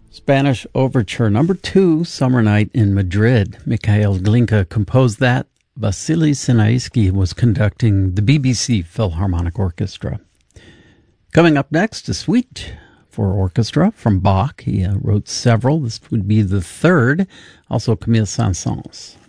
Spanish Overture Number 2, Summer Night in Madrid. Mikhail Glinka composed that. Vasily Sinaisky was conducting the BBC Philharmonic Orchestra. Coming up next, a suite for orchestra from Bach. He wrote several. This would be the third. Also Camille Saint-Saëns.